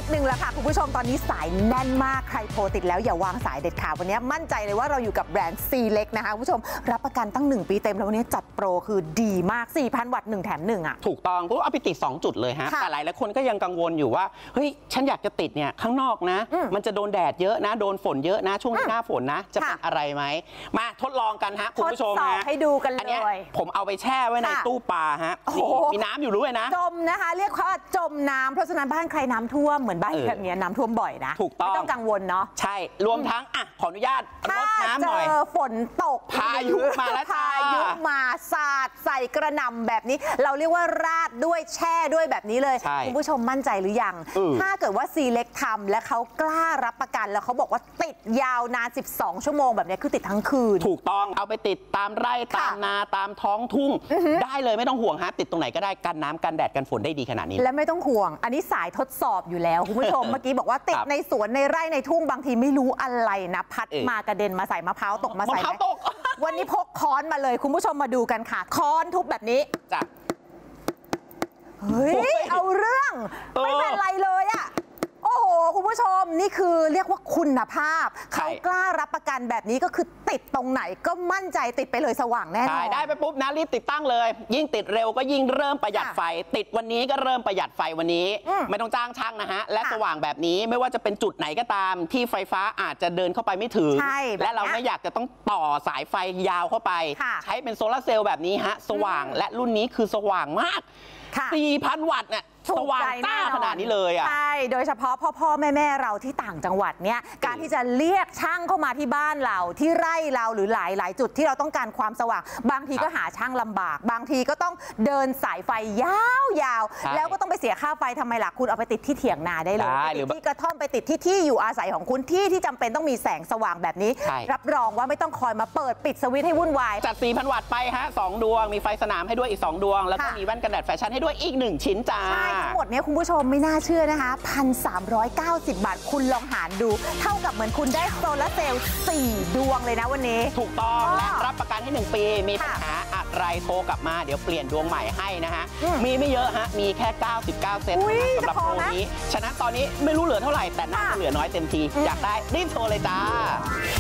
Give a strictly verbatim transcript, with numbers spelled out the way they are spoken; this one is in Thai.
ดนึงแล้วค่ะคุณผู้ชมตอนนี้สายแน่นมากใครโทรติดแล้วอย่าวางสายเด็ดขาดวันนี้มั่นใจเลยว่าเราอยู่กับแบรนด์ ซี เล็ก นะคะคุณผู้ชมรับประกันตั้งหนึ่งปีเต็มแล้ววันนี้จัดโปรคือดีมาก สี่พัน วัตต์หนึ่งแถมหนึ่งอ่ะถูกต้องเพราะเอาไปติดสองจุดเลยฮะแต่หลายหลายคนก็ยังกังวลอยู่ว่าเฮ้ยฉันอยากจะติดเนี่ยข้างนอกนะมันจะโดนแดดเยอะนะโดนฝนเยอะนะช่วงหน้าฝนนะจะเป็นอะไรไหมมาทดลองกันฮะคุณผู้ชมฮะให้ดูกันเลยผมเอาไปแช่ไว้ในตู้ปลาฮะมีน้ำอยู่ด้วยนะจมนะคะเรียกว่าจมน้ำเพราะฉะนั้นบ้านใครน้ำท่วมเหมือนบ้านแบบนี้น้ำท่วมบ่อยนะถูกต้องไม่ต้องกังวลเนาะใช่รวมทั้งอ่ะขออนุญาตรดน้ำหน่อยถ้าเจอฝนตกพายุมาแล้วพายุมาสาดใส่กระหน่ำแบบนี้เราเรียกว่าราดด้วยแช่ด้วยแบบนี้เลยคุณผู้ชมมั่นใจหรือยังถ้าเกิดว่า ซี เล็ก ทำและเขากล้ารับประกันแล้วเขาบอกว่าติดยาวนานสิบสองชั่วโมงแบบนี้คือติดทั้งคืนถูกต้องเอาไปติดตามไร่ตามนาตามท้องทุ่งได้เลยไม่ต้องห่วงฮะติดตรงไหนก็ได้กันน้ำกันแดดกันฝนได้ดีขนาดนี้และไม่ต้องห่วงอันนี้สายทดสอบอยู่แล้วคุณผู้ชม เมื่อกี้บอกว่าติดในสวนในไร่ในทุ่งบางทีไม่รู้อะไรนะพัดมากระเด็นมาใส่มะพร้าวตกมาใส่ไหมวันนี้พกค้อนมาเลยคุณผู้ชมมาดูกันค่ะค้อนทุบแบบนี้จ้ะเฮ้ยเอาเรื่องไม่เป็นไรเลยอะโอ้โหคุณผู้ชมนี่คือเรียกว่าคุณภาพเขากล้ารับประกันแบบนี้ก็คือติดตรงไหนก็มั่นใจติดไปเลยสว่างแน่นอนได้ไปปุ๊บนะรีบติดตั้งเลยยิ่งติดเร็วก็ยิ่งเริ่มประหยัดไฟติดวันนี้ก็เริ่มประหยัดไฟวันนี้ไม่ต้องจ้างช่างนะฮะและสว่างแบบนี้ไม่ว่าจะเป็นจุดไหนก็ตามที่ไฟฟ้าอาจจะเดินเข้าไปไม่ถึงและเราไม่อยากจะต้องต่อสายไฟยาวเข้าไปใช้เป็นโซลาร์เซลล์แบบนี้ฮะสว่างและรุ่นนี้คือสว่างมาก สี่พัน วัตต์เนี่ยสว่างจ้าขนาดนี้เลยอ่ะใช่โดยเฉพาะพ่อพ่อแม่แม่เราที่ต่างจังหวัดเนี่ยการที่จะเรียกช่างเข้ามาที่บ้านเราที่ไร่เราหรือหลายหลายจุดที่เราต้องการความสว่างบางทีก็หาช่างลำบากบางทีก็ต้องเดินสายไฟยาวๆแล้วก็ต้องไปเสียค่าไฟทำไมล่ะคุณเอาไปติดที่เถียงนาได้เลยไปติดที่กระท่อมไปติดที่ที่อยู่อาศัยของคุณที่ที่จำเป็นต้องมีแสงสว่างแบบนี้รับรองว่าไม่ต้องคอยมาเปิดปิดสวิตช์ให้วุ่นวายจัด สี่พัน วัตต์ไปฮะสองดวงมีไฟสนามให้ด้วยอีกสองดวงแล้วก็มีแว่นกันแดดแฟชั่นให้ด้วยอีกหนึ่งชิ้นจ้าใช่ทั้งหมดนี้คุณผู้ชมไม่น่าเชื่อนะคะ หนึ่งพันสามร้อยเก้าสิบ บาทคุณลองหารดูเท่ากับเหมือนคุณได้โซลาร์เซลล์สี่ดวงเลยนะวันนี้ถูกต้องและรับประกันให้หนึ่งปีมีปัญหาอะไรโทรกลับมาเดี๋ยวเปลี่ยนดวงใหม่ให้นะฮะมีไม่เยอะฮะมีแค่เก้าสิบเก้าเซนต์สำหรับโปรนี้ฉะนั้นตอนนี้ไม่รู้เหลือเท่าไหร่แต่น่าจะเหลือน้อยเต็มทีอยากได้รีบโทรเลยจ้า